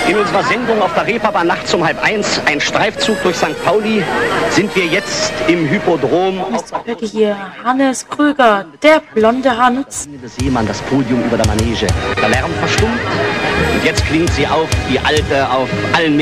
In unserer Sendung auf der Reeperbahn nachts um 12:30, ein Streifzug durch St. Pauli, sind wir jetzt im Hypodrom. Wirklich hier Hannes Krüger, der blonde Hans. Des Seemann das Podium über der Manege. Der Lärm verstummt und jetzt klingt sie auf, die alte, auf allen